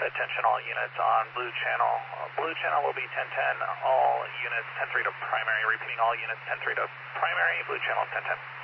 Attention all units on Blue Channel. Blue Channel will be 1010. All units 10-3 to primary. Repeating, all units 10-3 to primary. Blue Channel 1010.